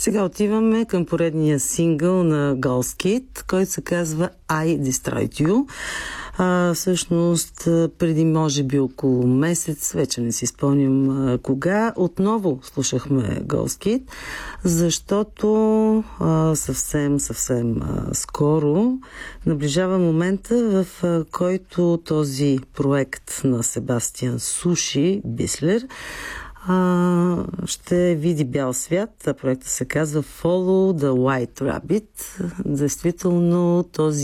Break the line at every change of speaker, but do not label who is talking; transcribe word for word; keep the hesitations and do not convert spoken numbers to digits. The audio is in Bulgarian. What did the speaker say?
Сега отиваме към поредния сингъл на Ghost Kid, който се казва I Destroyed You. А, всъщност, преди може би около месец, вече не си спомням а, кога, отново слушахме Ghost Kid, защото а, съвсем, съвсем а, скоро наближава момента, в а, който този проект на Себастиан Суши Бислер А, ще види бял свят. Проектът се казва Follow the White Rabbit. Действително този